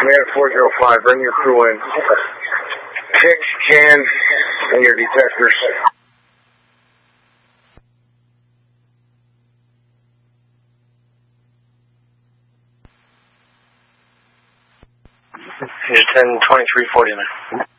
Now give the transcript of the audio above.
Command 405, bring your crew in. Pick, can, and your detectors. You're 10-23-49.